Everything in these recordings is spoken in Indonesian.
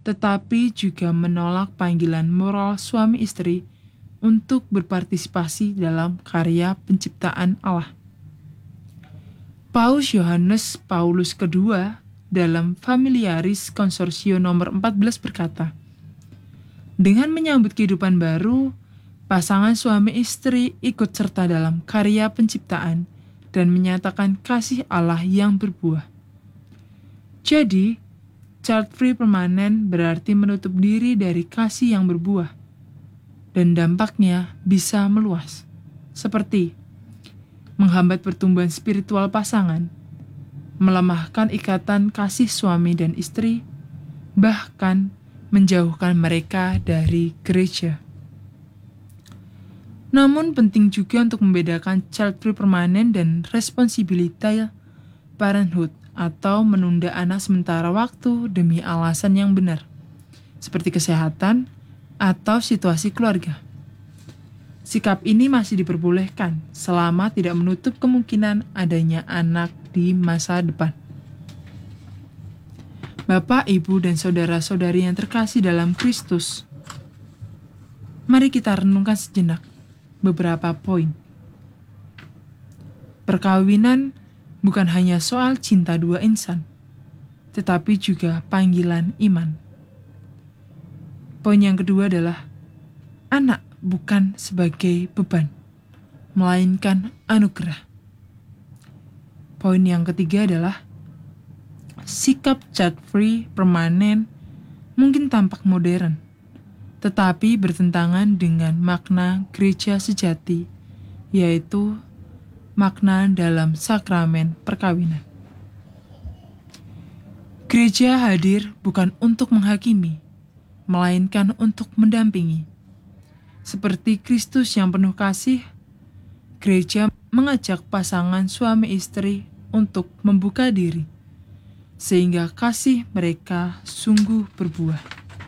tetapi juga menolak panggilan moral suami istri untuk berpartisipasi dalam karya penciptaan Allah. Paus Yohanes Paulus II dalam Familiaris Consortio nomor 14 berkata, dengan menyambut kehidupan baru, pasangan suami istri ikut serta dalam karya penciptaan dan menyatakan kasih Allah yang berbuah. Jadi, child-free permanen berarti menutup diri dari kasih yang berbuah, dan dampaknya bisa meluas, seperti menghambat pertumbuhan spiritual pasangan, melemahkan ikatan kasih suami dan istri, bahkan menjauhkan mereka dari gereja. Namun penting juga untuk membedakan child-free permanen dan responsibility parenthood atau menunda anak sementara waktu demi alasan yang benar, seperti kesehatan atau situasi keluarga. Sikap ini masih diperbolehkan selama tidak menutup kemungkinan adanya anak di masa depan. Bapak, Ibu, dan saudara-saudari yang terkasih dalam Kristus, mari kita renungkan sejenak beberapa poin. Perkawinan bukan hanya soal cinta dua insan, tetapi juga panggilan iman. Poin yang kedua adalah anak bukan sebagai beban, melainkan anugerah. Poin yang ketiga adalah sikap child-free permanen mungkin tampak modern, tetapi bertentangan dengan makna gereja sejati, yaitu makna dalam sakramen perkawinan. Gereja hadir bukan untuk menghakimi, melainkan untuk mendampingi. Seperti Kristus yang penuh kasih, gereja mengajak pasangan suami istri untuk membuka diri, sehingga kasih mereka sungguh berbuah.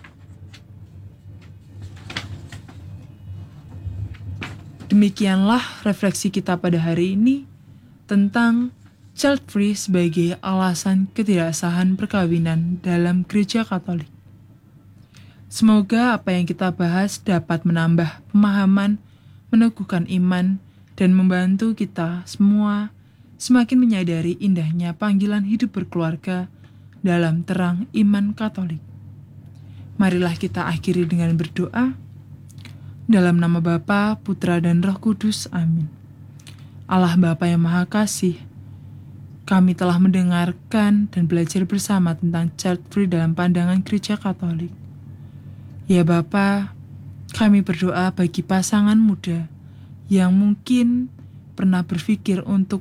Demikianlah refleksi kita pada hari ini tentang child-free sebagai alasan ketidaksahan perkawinan dalam Gereja Katolik. Semoga apa yang kita bahas dapat menambah pemahaman, meneguhkan iman, dan membantu kita semua semakin menyadari indahnya panggilan hidup berkeluarga dalam terang iman Katolik. Marilah kita akhiri dengan berdoa. Dalam nama Bapa, Putra, dan Roh Kudus. Amin. Allah Bapa yang Maha Kasih, kami telah mendengarkan dan belajar bersama tentang child-free dalam pandangan Gereja Katolik. Ya Bapa, kami berdoa bagi pasangan muda yang mungkin pernah berpikir untuk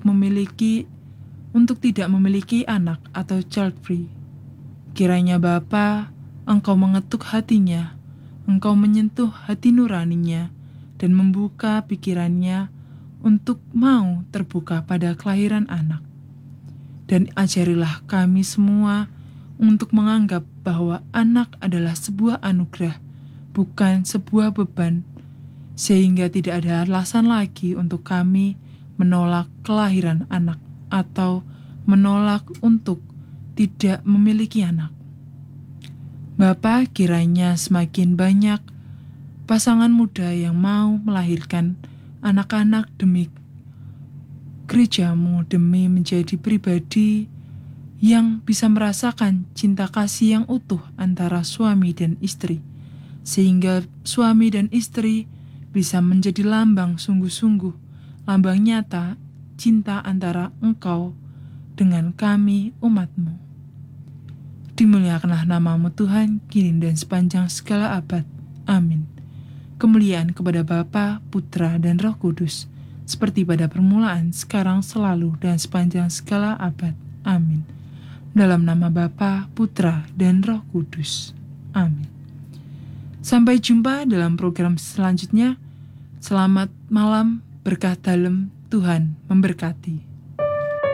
tidak memiliki anak atau child-free. Kiranya Bapa, Engkau mengetuk hatinya, Engkau menyentuh hati nuraninya, dan membuka pikirannya untuk mau terbuka pada kelahiran anak. Dan ajarilah kami semua untuk menganggap bahwa anak adalah sebuah anugerah, bukan sebuah beban, sehingga tidak ada alasan lagi untuk kami menolak kelahiran anak atau menolak untuk tidak memiliki anak. Bapa, kiranya semakin banyak pasangan muda yang mau melahirkan anak-anak demi gereja-Mu, demi menjadi pribadi yang bisa merasakan cinta kasih yang utuh antara suami dan istri, sehingga suami dan istri bisa menjadi lambang sungguh-sungguh, lambang nyata cinta antara Engkau dengan kami umat-Mu. Dimuliakanlah nama-Mu Tuhan, kini dan sepanjang segala abad. Amin. Kemuliaan kepada Bapa, Putra, dan Roh Kudus, seperti pada permulaan, sekarang, selalu, dan sepanjang segala abad. Amin. Dalam nama Bapa, Putra, dan Roh Kudus. Amin. Sampai jumpa dalam program selanjutnya. Selamat malam, berkah dalam, Tuhan memberkati.